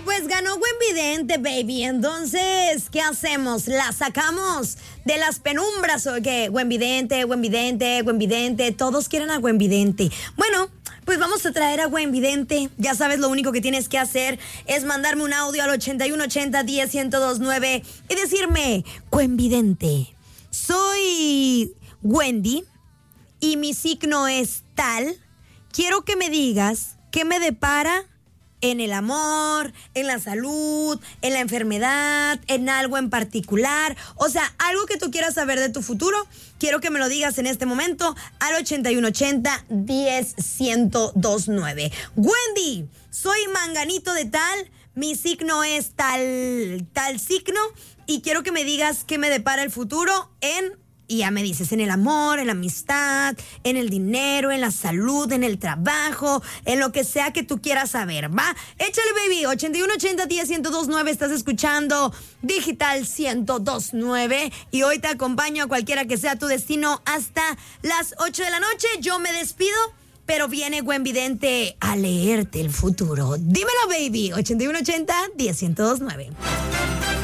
pues ganó Buen Vidente, baby. Entonces, ¿qué hacemos? ¿La sacamos de las penumbras o qué? Buen Vidente, Buen Vidente, Buen Vidente. Todos quieren a Buen Vidente. Bueno, pues vamos a traer a Buen Vidente. Ya sabes, lo único que tienes que hacer es mandarme un audio al 8180-10-1029 y decirme: Buen Vidente, soy Wendy y mi signo es tal. Quiero que me digas qué me depara en el amor, en la salud, en la enfermedad, en algo en particular. O sea, algo que tú quieras saber de tu futuro, quiero que me lo digas en este momento al 8180-10-1029. Wendy, soy manganito de tal, mi signo es tal signo y quiero que me digas qué me depara el futuro y ya me dices, en el amor, en la amistad, en el dinero, en la salud, en el trabajo, en lo que sea que tú quieras saber, ¿va? Échale, baby, 8180-10-1029, estás escuchando Digital 1029 y hoy te acompaño a cualquiera que sea tu destino hasta las 8 de la noche. Yo me despido, pero viene Buen Vidente a leerte el futuro. Dímelo, baby, 8180-10-1029.